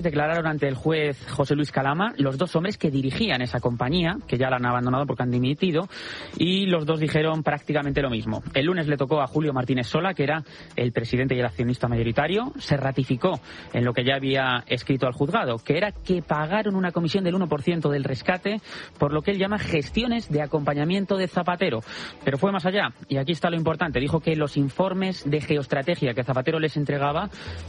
Declararon ante el juez José Luis Calama los dos hombres que dirigían esa compañía, que ya la han abandonado porque han dimitido, y los dos dijeron prácticamente lo mismo. El lunes le tocó a Julio Martínez Sola, que era el presidente y el accionista mayoritario. Se ratificó en lo que ya había escrito al juzgado, que era que pagaron una comisión del 1% del rescate, por lo que él llama gestiones de acompañamiento de Zapatero. Pero fue más allá, y aquí está lo importante. Dijo que los informes de geoestrategia que Zapatero les entregaba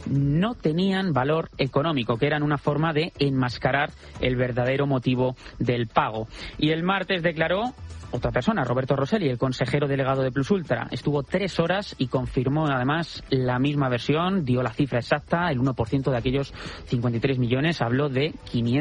no tenían valor económico, que eran una forma de enmascarar el verdadero motivo del pago. Y el martes declaró otra persona, Roberto Rosselli, el consejero delegado de Plus Ultra. Estuvo 3 horas y confirmó además la misma versión, dio la cifra exacta, el 1% de aquellos 53 millones, habló de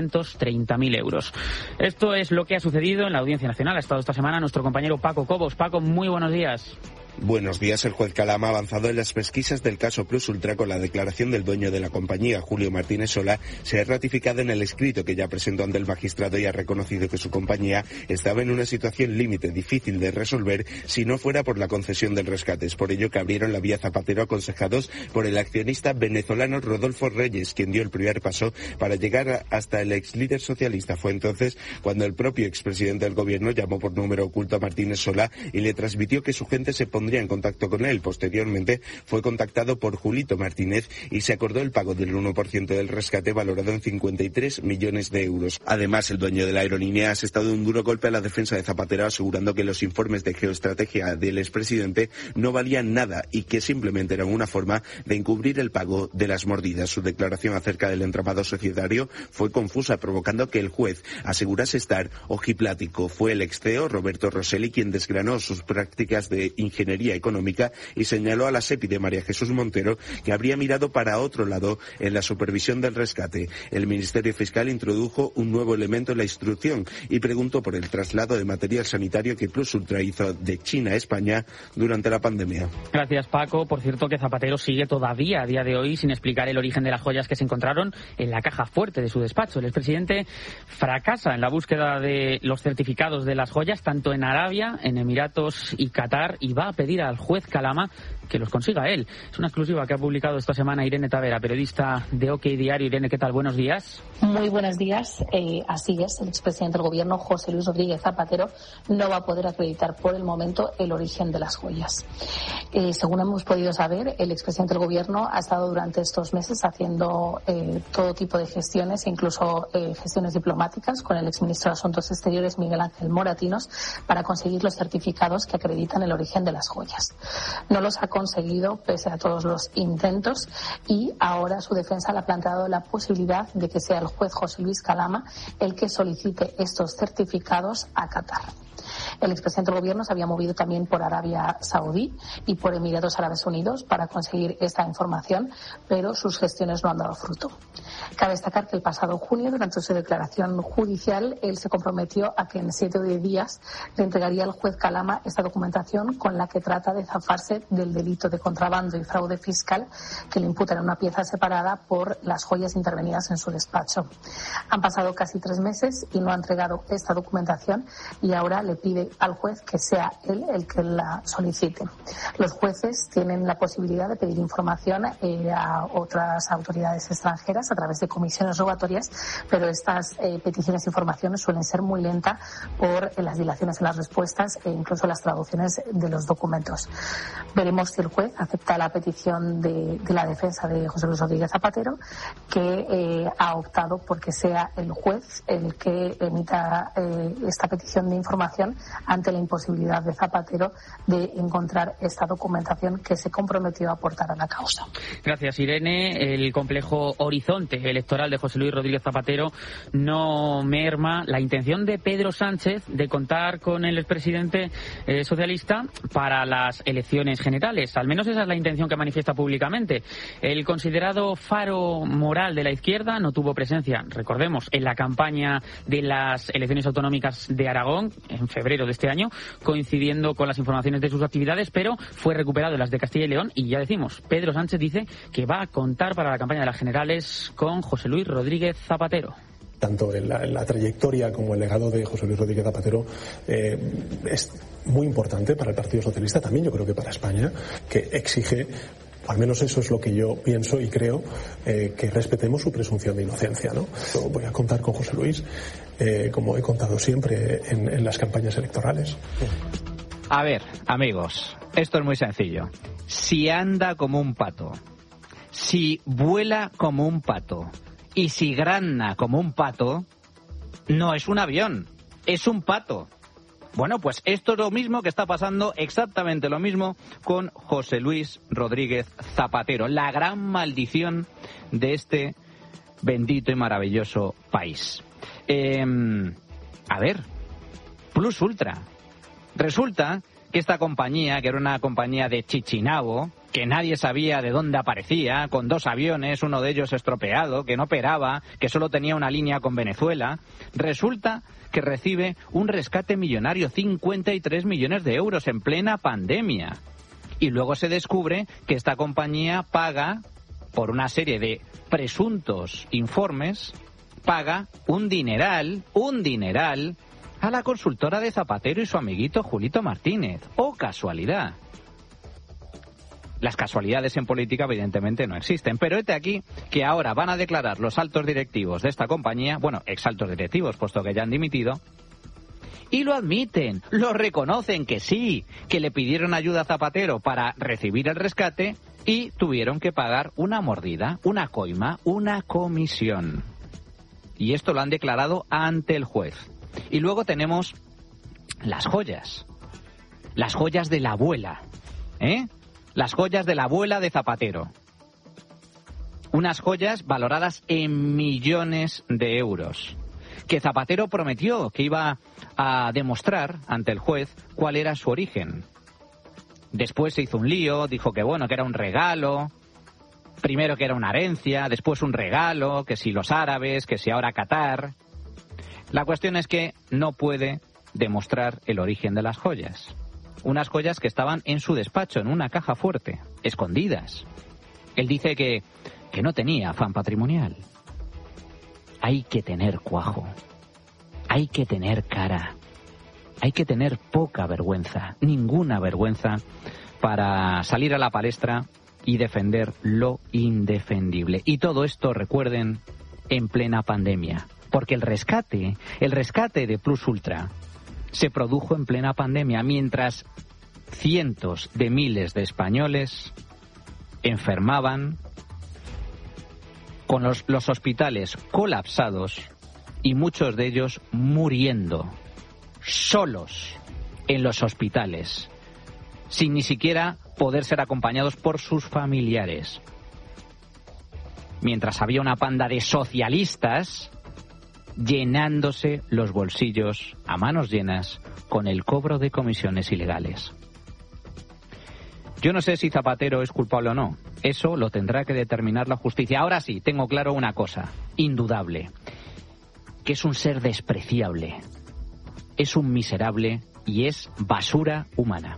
530.000 euros. Esto es lo que ha sucedido en la Audiencia Nacional. Ha estado esta semana nuestro compañero Paco Cobos. Paco, muy buenos días. Buenos días. El juez Calama ha avanzado en las pesquisas del caso Plus Ultra con la declaración del dueño de la compañía, Julio Martínez Sola. Se ha ratificado en el escrito que ya presentó ante el magistrado y ha reconocido que su compañía estaba en una situación límite difícil de resolver si no fuera por la concesión del rescate. Es por ello que abrieron la vía Zapatero, aconsejados por el accionista venezolano Rodolfo Reyes, quien dio el primer paso para llegar hasta el ex líder socialista. Fue entonces cuando el propio expresidente del gobierno llamó por número oculto a Martínez Sola y le transmitió que su gente se pondría en contacto con él. Posteriormente fue contactado por Julito Martínez y se acordó el pago del 1% del rescate, valorado en 53 millones de euros. Además, el dueño de la aerolínea ha asestado un duro golpe a la defensa de Zapatero, asegurando que los informes de geoestrategia del expresidente no valían nada y que simplemente eran una forma de encubrir el pago de las mordidas. Su declaración acerca del entramado societario fue confusa, provocando que el juez asegurase estar ojiplático. Fue el ex CEO Roberto Rosselli quien desgranó sus prácticas de ingeniería económica y señaló a la SEPI de María Jesús Montero que habría mirado para otro lado en la supervisión del rescate. El Ministerio Fiscal introdujo un nuevo elemento en la instrucción y preguntó por el traslado de material sanitario que Plus Ultra hizo de China a España durante la pandemia. Gracias, Paco. Por cierto, que Zapatero sigue todavía a día de hoy sin explicar el origen de las joyas que se encontraron en la caja fuerte de su despacho. El expresidente fracasa en la búsqueda de los certificados de las joyas, tanto en Arabia, en Emiratos y Qatar, y va a pedir al juez Calama que los consiga él. Es una exclusiva que ha publicado esta semana Irene Tavera, periodista de OK Diario. Irene, ¿qué tal? Buenos días. Muy buenos días. Así es, el expresidente del gobierno, José Luis Rodríguez Zapatero, no va a poder acreditar por el momento el origen de las joyas. Según hemos podido saber, el expresidente del gobierno ha estado durante estos meses haciendo todo tipo de gestiones, incluso gestiones diplomáticas, con el exministro de Asuntos Exteriores, Miguel Ángel Moratinos, para conseguir los certificados que acreditan el origen de las joyas. No los ha conseguido pese a todos los intentos y ahora su defensa le ha planteado la posibilidad de que sea el juez José Luis Calama el que solicite estos certificados a Qatar. El expresidente del gobierno se había movido también por Arabia Saudí y por Emiratos Árabes Unidos para conseguir esta información, pero sus gestiones no han dado fruto. Cabe destacar que el pasado junio, durante su declaración judicial, él se comprometió a que en 7 o 10 días le entregaría al juez Calama esta documentación con la que trata de zafarse del delito de contrabando y fraude fiscal que le imputan en una pieza separada por las joyas intervenidas en su despacho. Han pasado casi 3 meses y no ha entregado esta documentación y ahora le pide al juez que sea él el que la solicite. Los jueces tienen la posibilidad de pedir información a otras autoridades extranjeras a través de comisiones rogatorias, pero estas peticiones de información suelen ser muy lentas por las dilaciones en las respuestas e incluso las traducciones de los documentos. Veremos si el juez acepta la petición de la defensa de José Luis Rodríguez Zapatero, que ha optado por que sea el juez el que emita esta petición de información ante la imposibilidad de Zapatero de encontrar esta documentación que se comprometió a aportar a la causa. Gracias, Irene. El complejo horizonte electoral de José Luis Rodríguez Zapatero no merma la intención de Pedro Sánchez de contar con el expresidente socialista para las elecciones generales. Al menos esa es la intención que manifiesta públicamente. El considerado faro moral de la izquierda no tuvo presencia, recordemos, en la campaña de las elecciones autonómicas de Aragón en febrero de este año, coincidiendo con las informaciones de sus actividades, pero fue recuperado en las de Castilla y León y ya decimos, Pedro Sánchez dice que va a contar para la campaña de las generales con José Luis Rodríguez Zapatero. Tanto en la trayectoria como el legado de José Luis Rodríguez Zapatero es muy importante para el Partido Socialista, también yo creo que para España, que exige Al menos eso es lo que yo pienso y creo, que respetemos su presunción de inocencia, ¿no? Yo voy a contar con José Luis, como he contado siempre en las campañas electorales. A ver, amigos, esto es muy sencillo. Si anda como un pato, si vuela como un pato y si grana como un pato, no es un avión, es un pato. Bueno, pues esto es lo mismo que está pasando, exactamente lo mismo con José Luis Rodríguez Zapatero, la gran maldición de este bendito y maravilloso país. A ver, Plus Ultra. Resulta que esta compañía, que era una compañía de Chichinabo, que nadie sabía de dónde aparecía, con 2 aviones, uno de ellos estropeado, que no operaba, que solo tenía una línea con Venezuela, resulta que recibe un rescate millonario, 53 millones de euros en plena pandemia. Y luego se descubre que esta compañía paga, por una serie de presuntos informes, paga un dineral a la consultora de Zapatero y su amiguito Julito Martínez. ¡Oh, casualidad! Las casualidades en política evidentemente no existen, pero hete aquí que ahora van a declarar los altos directivos de esta compañía, bueno, exaltos directivos, puesto que ya han dimitido, y lo admiten, lo reconocen que sí, que le pidieron ayuda a Zapatero para recibir el rescate y tuvieron que pagar una mordida, una coima, una comisión. Y esto lo han declarado ante el juez. Y luego tenemos las joyas de la abuela, las joyas de la abuela de Zapatero. Unas joyas valoradas en millones de euros, que Zapatero prometió que iba a demostrar ante el juez cuál era su origen. Después se hizo un lío, dijo que bueno, que era un regalo, primero que era una herencia, después un regalo, que si los árabes, que si ahora Qatar. La cuestión es que no puede demostrar el origen de las joyas. Unas joyas que estaban en su despacho, en una caja fuerte, escondidas. Él dice que no tenía afán patrimonial. Hay que tener cuajo, hay que tener cara, hay que tener poca vergüenza, ninguna vergüenza, para salir a la palestra y defender lo indefendible. Y todo esto, recuerden, en plena pandemia. Porque el rescate de Plus Ultra se produjo en plena pandemia, mientras cientos de miles de españoles enfermaban, con los hospitales colapsados y muchos de ellos muriendo, solos en los hospitales, sin ni siquiera poder ser acompañados por sus familiares. Mientras había una panda de socialistas llenándose los bolsillos a manos llenas con el cobro de comisiones ilegales. Yo no sé si Zapatero es culpable o no. Eso lo tendrá que determinar la justicia. Ahora sí, tengo claro una cosa, indudable, que es un ser despreciable, es un miserable y es basura humana.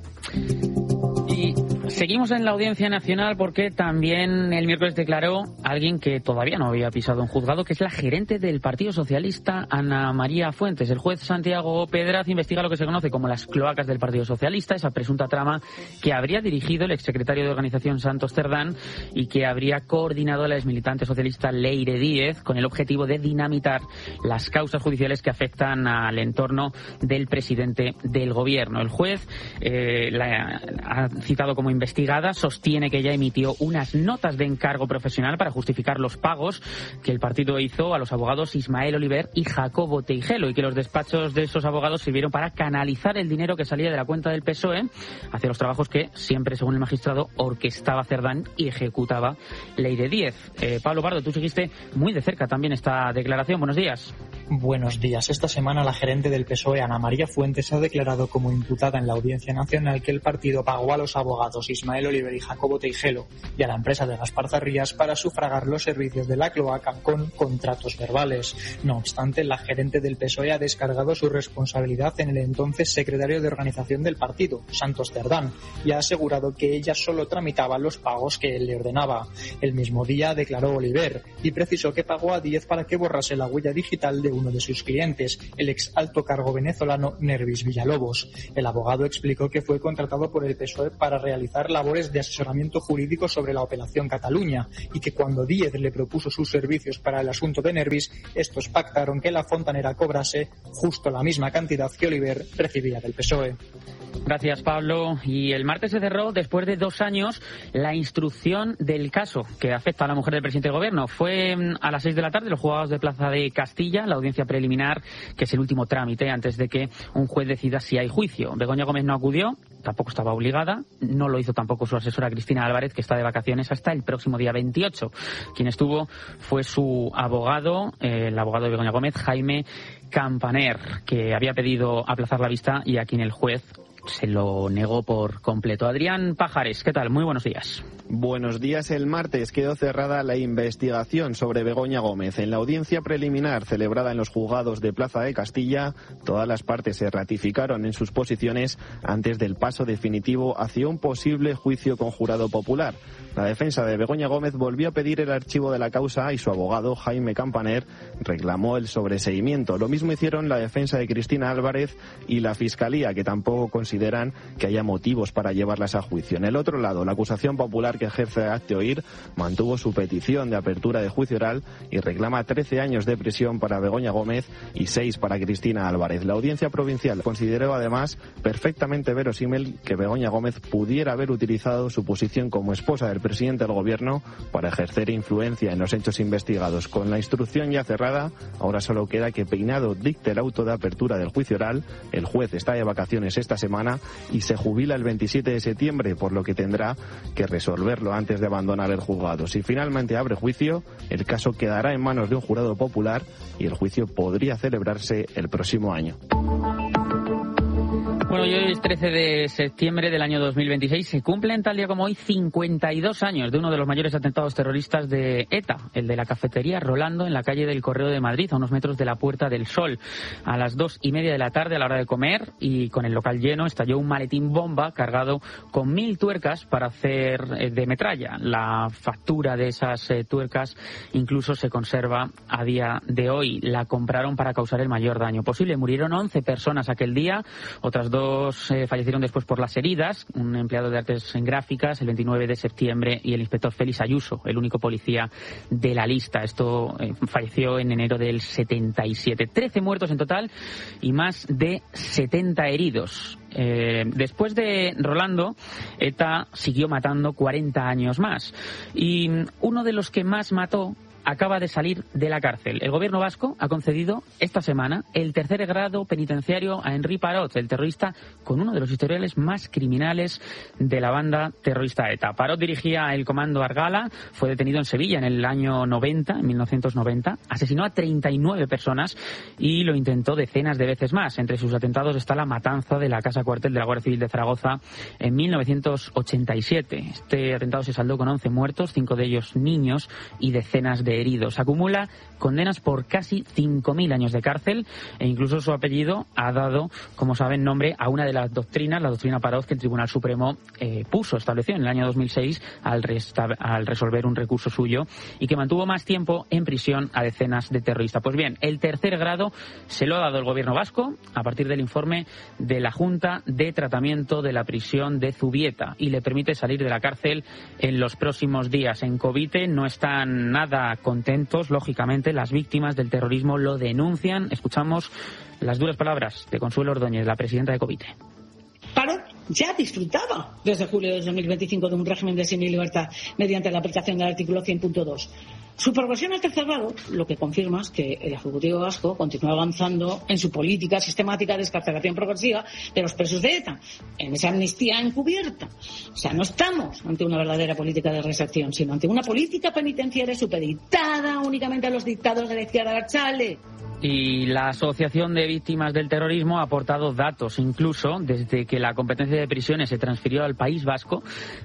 Y seguimos en la Audiencia Nacional porque también el miércoles declaró alguien que todavía no había pisado un juzgado, que es la gerente del Partido Socialista, Ana María Fuentes. El juez Santiago Pedraz investiga lo que se conoce como las cloacas del Partido Socialista, esa presunta trama que habría dirigido el exsecretario de Organización Santos Cerdán y que habría coordinado la exmilitante socialista Leire Díez con el objetivo de dinamitar las causas judiciales que afectan al entorno del presidente del gobierno. El juez la ha citado como investigada, sostiene que ella emitió unas notas de encargo profesional para justificar los pagos que el partido hizo a los abogados Ismael Oliver y Jacobo Teijelo, y que los despachos de esos abogados sirvieron para canalizar el dinero que salía de la cuenta del PSOE hacia los trabajos que siempre, según el magistrado, orquestaba Cerdán y ejecutaba Leire Díez. Pablo Pardo, tú seguiste muy de cerca también esta declaración. Buenos días. Buenos días. Esta semana la gerente del PSOE, Ana María Fuentes, ha declarado como imputada en la Audiencia Nacional que el partido pagó a los abogados Ismael Oliver y Jacobo Teijelo y a la empresa de Gaspar Zarrías para sufragar los servicios de la cloaca con contratos verbales. No obstante, la gerente del PSOE ha descargado su responsabilidad en el entonces secretario de Organización del partido, Santos Cerdán, y ha asegurado que ella solo tramitaba los pagos que él le ordenaba. El mismo día declaró Oliver y precisó que pagó a Díez para que borrase la huella digital de uno de sus clientes, el ex alto cargo venezolano Nervis Villalobos. El abogado explicó que fue contratado por el PSOE para realizar labores de asesoramiento jurídico sobre la Operación Cataluña y que cuando Díez le propuso sus servicios para el asunto de Nervis, estos pactaron que la fontanera cobrase justo la misma cantidad que Oliver recibía del PSOE. Gracias, Pablo. Y el martes se cerró, después de 2 años, la instrucción del caso que afecta a la mujer del presidente del gobierno. Fue a las 6 de la tarde, los juzgados de Plaza de Castilla, la audiencia preliminar, que es el último trámite antes de que un juez decida si hay juicio. Begoña Gómez no acudió, tampoco estaba obligada, no lo hizo tampoco su asesora Cristina Álvarez, que está de vacaciones hasta el próximo día 28. Quien estuvo fue su abogado, el abogado de Begoña Gómez, Jaime Campaner, que había pedido aplazar la vista y a quien el juez se lo negó por completo. Adrián Pajares, ¿qué tal? Muy buenos días. Buenos días. El martes quedó cerrada la investigación sobre Begoña Gómez. En la audiencia preliminar celebrada en los juzgados de Plaza de Castilla, todas las partes se ratificaron en sus posiciones antes del paso definitivo hacia un posible juicio con jurado popular. La defensa de Begoña Gómez volvió a pedir el archivo de la causa y su abogado, Jaime Campaner, reclamó el sobreseimiento. Lo mismo hicieron la defensa de Cristina Álvarez y la Fiscalía, que tampoco consideran que haya motivos para llevarlas a juicio. En el otro lado, la acusación popular que ejerce Hazte Oír mantuvo su petición de apertura de juicio oral y reclama 13 años de prisión para Begoña Gómez y 6 para Cristina Álvarez. La audiencia provincial consideró además perfectamente verosímil que Begoña Gómez pudiera haber utilizado su posición como esposa del presidente del gobierno para ejercer influencia en los hechos investigados. Con la instrucción ya cerrada, ahora solo queda que Peinado dicte el auto de apertura del juicio oral. El juez está de vacaciones esta semana y se jubila el 27 de septiembre, por lo que tendrá que resolverlo antes de abandonar el juzgado. Si finalmente abre juicio, el caso quedará en manos de un jurado popular y el juicio podría celebrarse el próximo año. Bueno, y hoy es 13 de septiembre del año 2026. Se cumplen tal día como hoy 52 años de uno de los mayores atentados terroristas de ETA, el de la cafetería Rolando en la calle del Correo de Madrid, a unos metros de la Puerta del Sol. A las 2:30 de la tarde, a la hora de comer y con el local lleno, estalló un maletín bomba cargado con 1000 tuercas para hacer de metralla. La factura de esas tuercas incluso se conserva a día de hoy. La compraron para causar el mayor daño posible. Murieron 11 personas aquel día, otras 2 fallecieron después por las heridas, un empleado de artes gráficas el 29 de septiembre y el inspector Félix Ayuso, el único policía de la lista. Esto falleció en enero del 77. 13 muertos en total y más de 70 heridos. Después de Rolando, ETA siguió matando 40 años más. Y uno de los que más mató acaba de salir de la cárcel. El gobierno vasco ha concedido esta semana el tercer grado penitenciario a Henri Parot, el terrorista con uno de los historiales más criminales de la banda terrorista ETA. Parot dirigía el comando Argala, fue detenido en Sevilla en el año 90, en 1990, asesinó a 39 personas y lo intentó decenas de veces más. Entre sus atentados está la matanza de la casa cuartel de la Guardia Civil de Zaragoza en 1987. Este atentado se saldó con 11 muertos, 5 de ellos niños y decenas de heridos. Acumula condenas por casi 5.000 años de cárcel e incluso su apellido ha dado, como saben, nombre a una de las doctrinas, la doctrina Parot, que el Tribunal Supremo estableció en el año 2006 al resolver un recurso suyo y que mantuvo más tiempo en prisión a decenas de terroristas. Pues bien, el tercer grado se lo ha dado el gobierno vasco a partir del informe de la Junta de Tratamiento de la Prisión de Zubieta y le permite salir de la cárcel en los próximos días. En Covite no están nada contentos, lógicamente. Las víctimas del terrorismo lo denuncian. Escuchamos las duras palabras de Consuelo Ordóñez, la presidenta de Covite. Parot ya disfrutaba desde julio de 2025 de un régimen de semilibertad mediante la aplicación del artículo 100.2. Su progresión al tercer grado lo que confirma es que el Ejecutivo vasco continúa avanzando en su política sistemática de excarcelación progresiva de los presos de ETA, en esa amnistía encubierta. O sea, no estamos ante una verdadera política de reinserción, sino ante una política penitenciaria supeditada únicamente a los dictados de la izquierda abertzale. Y la Asociación de Víctimas del Terrorismo ha aportado datos. Incluso desde que la competencia de prisiones se transfirió al País Vasco,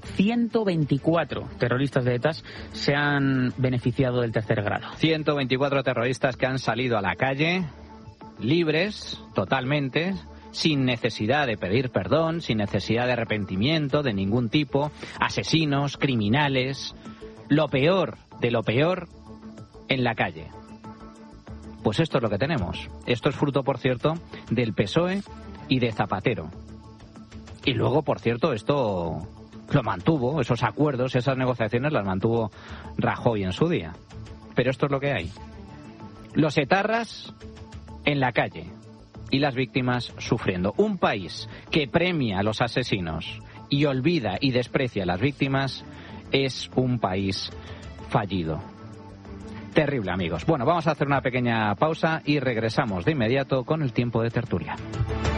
124 terroristas de ETA se han beneficiado del tercer grado. 124 terroristas que han salido a la calle libres, totalmente, sin necesidad de pedir perdón, sin necesidad de arrepentimiento de ningún tipo, asesinos, criminales, lo peor de lo peor en la calle. Pues esto es lo que tenemos. Esto es fruto, por cierto, del PSOE y de Zapatero. Y luego, por cierto, esto lo mantuvo, esos acuerdos, esas negociaciones las mantuvo Rajoy en su día. Pero esto es lo que hay. Los etarras en la calle y las víctimas sufriendo. Un país que premia a los asesinos y olvida y desprecia a las víctimas es un país fallido. Terrible, amigos. Bueno, vamos a hacer una pequeña pausa y regresamos de inmediato con el tiempo de tertulia.